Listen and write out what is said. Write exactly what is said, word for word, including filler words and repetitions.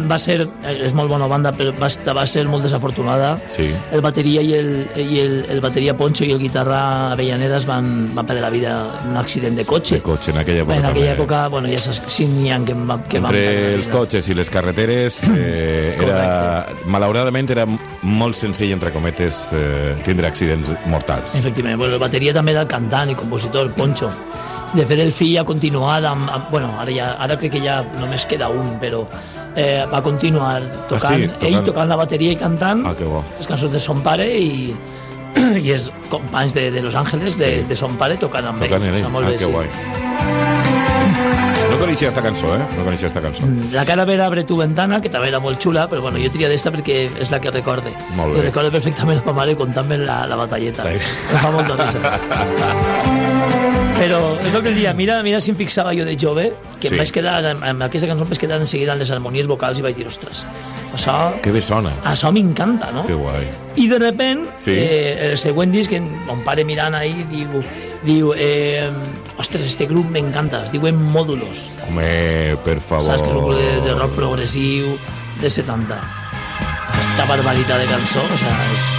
va ser, és molt bona banda, però va, va ser molt desafortunada. Sí. El bateria i el, i el, el bateria Poncho i el guitarra Avellaneda es van, van perdre la vida en un accident de cotxe. De cotxe, en aquella època. En aquella també. època, bueno, ja saps, sí n'hi ha que, va, que van Entre perdre la els vida. cotxes i les carreteres eh, era, malauradament era molt senzill, entre cometes, eh, tindre accidents mortals. Efectivament, bueno, el bateria també era el cantant i compositor, Poncho. De fet, el fill ha continuat amb, amb, bueno, ara, ja, ara crec que ja només queda un, però eh, va continuar tocant, Ah, sí? ell Tocant. tocant la bateria i cantant Ah, que bo. les cançons de son pare i, i és companys de, de Los Ángeles de, Sí. de son pare tocant amb Tocant ell. en ell. Està molt Ah, bé, que sí. guai. No coneixia esta cançó, eh? No coneixia esta cançó. La cara vera abre tu ventana, que també era molt xula, però bueno, jo tria d'esta perquè és la que recorde. Molt bé. I recordo perfectament la mare contant-me la, la batalleta. Sí. Em fa molta risa. Però és el que el dia, mira, mira si em fixava jo de jove, que Sí. em vaig quedar, amb, amb aquesta cançó em vaig quedar enseguida en les harmonies vocals i vaig dir, ostres, això, Que bé sona. això m'encanta, no? Que guai. I de repent, Sí. eh, el següent disc, mon pare mirant ahí, diu, diu eh, ostres, este grup m'encanta, es diuen Módulos. Home, per favor. Saps que és un grup de, de rock progressiu de setanta. Esta barbaritat de cançó, o sea, és...